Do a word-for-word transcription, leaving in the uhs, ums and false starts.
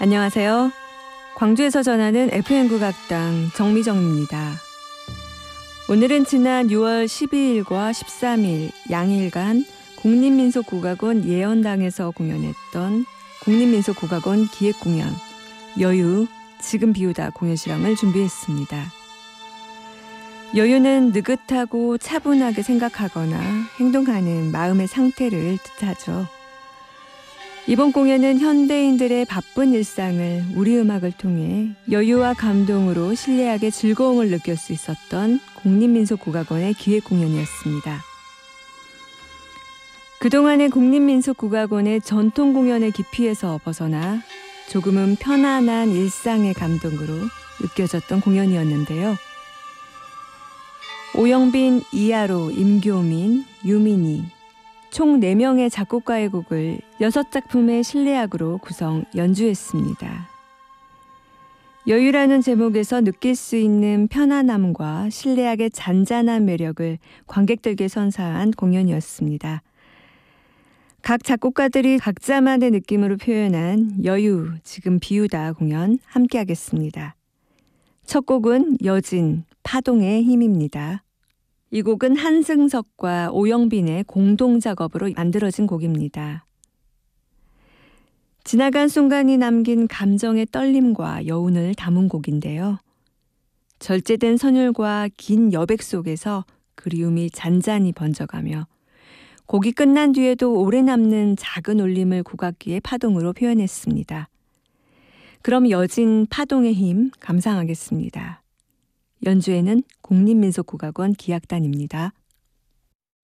안녕하세요. 광주에서 전하는 에프엠 국악당 정미정입니다. 오늘은 지난 유월 십이일과 십삼일 양일간 국립민속국악원 예언당에서 공연했던 국립민속국악원 기획공연 여유, 지금 비우다 공연 실황을 준비했습니다. 여유는 느긋하고 차분하게 생각하거나 행동하는 마음의 상태를 뜻하죠. 이번 공연은 현대인들의 바쁜 일상을 우리 음악을 통해 여유와 감동으로 신뢰하게 즐거움을 느낄 수 있었던 국립민속국악원의 기획공연이었습니다. 그동안의 국립민속국악원의 전통 공연의 깊이에서 벗어나 조금은 편안한 일상의 감동으로 느껴졌던 공연이었는데요. 오영빈, 이하로, 임교민, 유민희 총 네 명의 작곡가의 곡을 여섯 작품의 실내악으로 구성, 연주했습니다. 여유라는 제목에서 느낄 수 있는 편안함과 실내악의 잔잔한 매력을 관객들께 선사한 공연이었습니다. 각 작곡가들이 각자만의 느낌으로 표현한 여유, 지금 비우다 공연 함께 하겠습니다. 첫 곡은 여진, 파동의 힘입니다. 이 곡은 한승석과 오영빈의 공동작업으로 만들어진 곡입니다. 지나간 순간이 남긴 감정의 떨림과 여운을 담은 곡인데요. 절제된 선율과 긴 여백 속에서 그리움이 잔잔히 번져가며 곡이 끝난 뒤에도 오래 남는 작은 울림을 국악기의 파동으로 표현했습니다. 그럼 여진 파동의 힘 감상하겠습니다. 연주에는 국립민속국악원 기악단입니다.